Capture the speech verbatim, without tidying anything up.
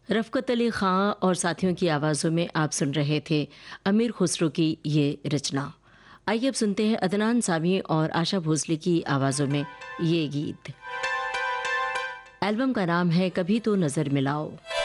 रफ़क़त अली ख़ाँ और साथियों की आवाज़ों में आप सुन रहे थे अमीर खुसरो की ये रचना। आइए अब सुनते हैं अदनान सामी और आशा भोसले की आवाज़ों में ये गीत। एल्बम का नाम है कभी तो नज़र मिलाओ।